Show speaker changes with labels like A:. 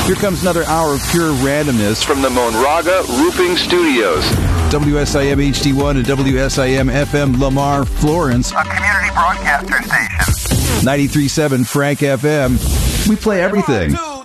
A: Here comes another hour of pure randomness
B: from the Monraga Roofing Studios.
A: WSIM HD1 and WSIM FM Lamar, Florence.
C: A community broadcaster station.
A: 93.7 Frank FM. We play everything. 1, 2.